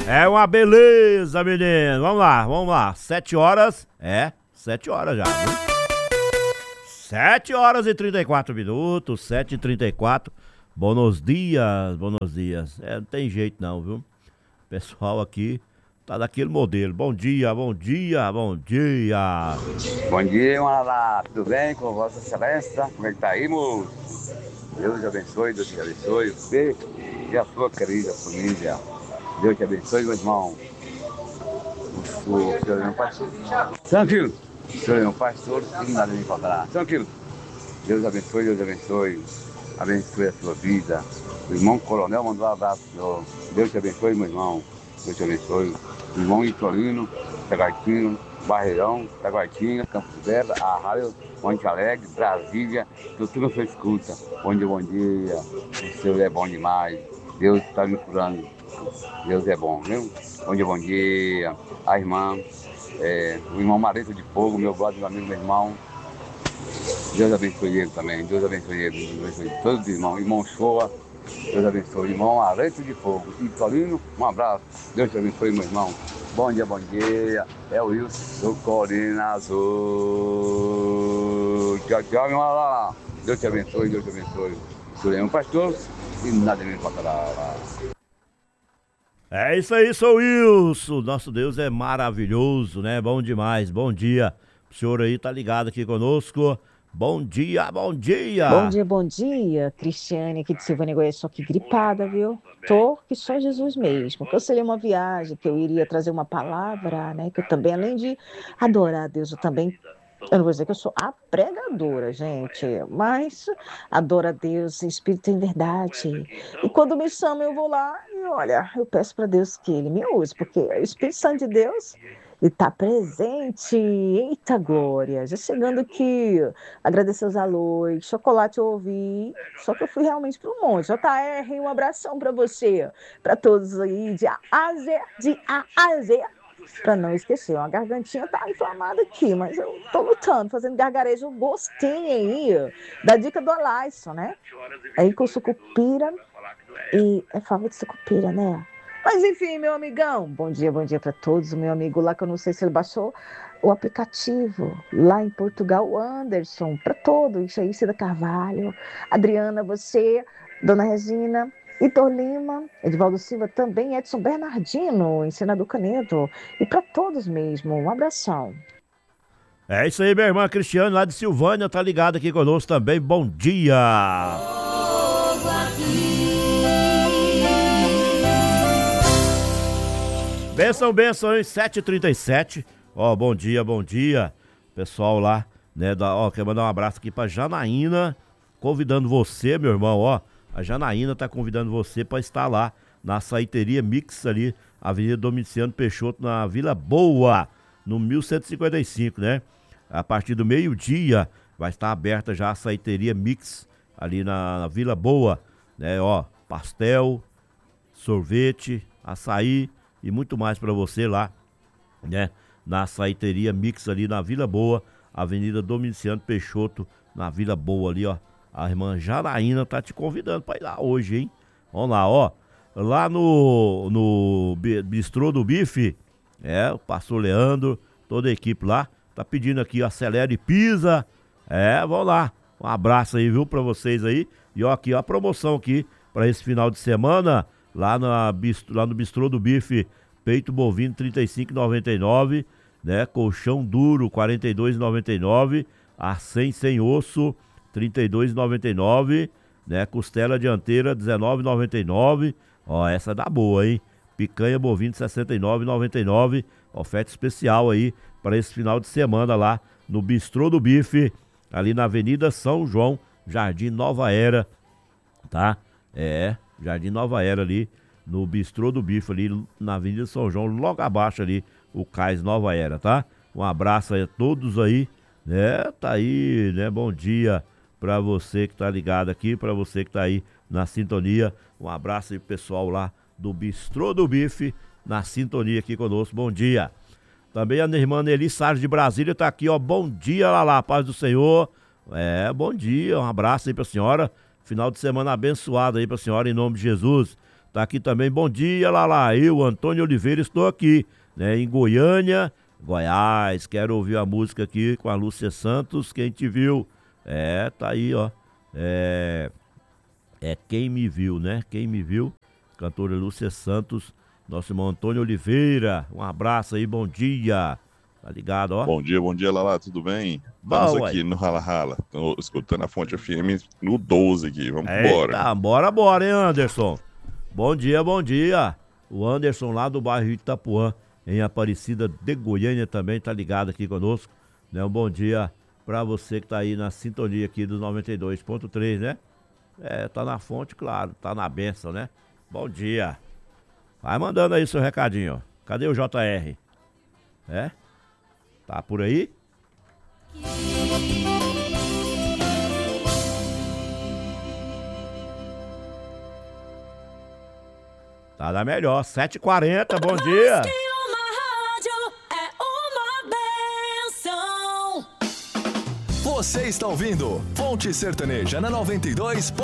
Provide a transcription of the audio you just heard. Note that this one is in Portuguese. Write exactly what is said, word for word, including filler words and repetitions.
É uma beleza, menino. Vamos lá, vamos lá. Sete horas. É, sete horas já, viu? Sete horas e trinta e quatro minutos. Sete e trinta e quatro. Buenos dias, buenos dias. É, não tem jeito não, viu? Pessoal aqui tá daquele modelo. Bom dia, bom dia, bom dia. Bom dia, Maralá. Tudo bem com Vossa Excelência? Como é que tá aí, moço? Deus te abençoe, Deus te abençoe. Você e a sua querida família. Deus te abençoe, meu irmão. O senhor é meu pastor. Tranquilo. O senhor é meu pastor e nada me faltará. Tranquilo. Deus te abençoe, Deus te abençoe. Abençoe a sua vida. O irmão Coronel mandou um abraço, senhor. Deus te abençoe, meu irmão. Deus te abençoe. O irmão Vitorino, Tagaitinho, Barreirão, Taguatinga, Campos Bela, Arraio, Monte Alegre, Brasília, tudo na sua escuta. Bom dia, bom dia. O Senhor é bom demais. Deus está me curando. Deus é bom, viu? Bom dia, bom dia. A irmã, é, o irmão Marito de Fogo, meu brother, meu amigo, meu irmão. Deus abençoe ele também. Deus abençoe ele. Deus abençoe todos os irmãos. Irmão Shoa, Deus abençoe. Irmão Areto de Fogo. E Tolino, um abraço. Deus te abençoe, meu irmão. Bom dia, bom dia. É o Wilson do Corina Azul. Tchau, tchau, meu lá. Deus te abençoe, Deus te abençoe. Sou um pastor e nada me faltará. É isso aí, sou Wilson. Nosso Deus é maravilhoso, né? Bom demais. Bom dia. O senhor aí tá ligado aqui conosco. Bom dia, bom dia. Bom dia, bom dia. Cristiane aqui de Silvânia, Goiás, só que gripada, viu? Tô que só Jesus mesmo. Cancelei uma viagem que eu iria trazer uma palavra, né? Que eu também, além de adorar a Deus, eu também, eu não vou dizer que eu sou a pregadora, gente, mas adoro a Deus em espírito e em verdade. E quando me chama, eu vou lá e olha, eu peço para Deus que Ele me use, porque o Espírito Santo de Deus está presente. Eita glória! Já chegando aqui, agradecer os alôs, chocolate eu ouvi, só que eu fui realmente para o monte. J R, um abração para você, para todos aí, de A a Z, de A a Z. Para não esquecer, uma gargantinha tá inflamada aqui, mas eu tô lutando, fazendo gargarejo. Gostei aí da dica do Alaison, né? Aí com sucupira, e é fava de sucupira, né? Mas enfim, meu amigão, bom dia, bom dia para todos. O meu amigo lá, que eu não sei se ele baixou o aplicativo lá em Portugal, o Anderson, para todos, isso aí, Cida Carvalho, Adriana, você, Dona Regina, Vitor Lima, Edvaldo Silva também, Edson Bernardino, em Senador Canedo, e para todos mesmo, um abração. É isso aí, minha irmã Cristiane, lá de Silvânia, tá ligado aqui conosco também. Bom dia! Benção, benção, hein? sete e trinta e sete. Ó, bom dia, bom dia. Pessoal lá, né? Da, ó, quero mandar um abraço aqui pra Janaína, convidando você, meu irmão, ó. A Janaína tá convidando você para estar lá na Açaiteria Mix ali, Avenida Domiciano Peixoto, na Vila Boa, no mil cento e cinquenta e cinco, né? A partir do meio-dia vai estar aberta já a Açaiteria Mix ali na, na Vila Boa, né? Ó, pastel, sorvete, açaí e muito mais para você lá, né? Na Açaiteria Mix ali na Vila Boa, Avenida Domiciano Peixoto, na Vila Boa ali, ó. A irmã Janaína tá te convidando pra ir lá hoje, hein? Vamos lá, ó. Lá no, no Bistrô do Bife, é, o pastor Leandro, toda a equipe lá, tá pedindo aqui, acelere pisa. É, vamos lá. Um abraço aí, viu, pra vocês aí. E ó, aqui, ó, a promoção aqui pra esse final de semana, lá, na, lá no Bistrô do Bife, peito bovino trinta e cinco reais e noventa e nove centavos, né? Colchão duro quarenta e dois reais e noventa e nove centavos, a cem sem osso trinta e dois reais e noventa e nove centavos, né? Costela dianteira dezenove reais e noventa e nove centavos. Ó, essa dá boa, hein? Picanha bovino sessenta e nove reais e noventa e nove centavos. Oferta especial aí para esse final de semana lá no Bistrô do Bife, ali na Avenida São João, Jardim Nova Era, tá? É, Jardim Nova Era ali no Bistrô do Bife ali na Avenida São João, logo abaixo ali o Cais Nova Era, tá? Um abraço aí a todos aí, né? Tá aí, né? Bom dia pra você que tá ligado aqui, pra você que tá aí na sintonia. Um abraço aí pro pessoal lá do Bistrô do Bife, na sintonia aqui conosco. Bom dia. Também a minha irmã Nelly Salles de Brasília tá aqui, ó. Bom dia, lá lá, paz do Senhor. É, bom dia, um abraço aí pra senhora. Final de semana abençoado aí pra senhora, em nome de Jesus. Tá aqui também, bom dia, Lala, eu, Antônio Oliveira, estou aqui, né, em Goiânia, Goiás, quero ouvir a música aqui com a Lúcia Santos, quem te viu, é, tá aí, ó, é, é Quem Me Viu, né, Quem Me Viu, cantora Lúcia Santos, nosso irmão Antônio Oliveira, um abraço aí, bom dia, tá ligado, ó. Bom dia, bom dia, Lala, tudo bem? Estamos aqui no Rala Rala, tô escutando a Fonte F M no doze aqui, vamos embora. Tá, bora, bora, hein, Anderson? Bom dia, bom dia. O Anderson lá do bairro Itapuã, em Aparecida de Goiânia também tá ligado aqui conosco, né? Um bom dia pra você que tá aí na sintonia aqui do noventa e dois ponto três, né? É, tá na fonte, claro, tá na benção, né? Bom dia. Vai mandando aí seu recadinho, ó. Cadê o J R? É? Tá por aí? Tá da melhor, sete e quarenta, bom dia. Você está ouvindo Fonte Sertaneja na noventa e dois.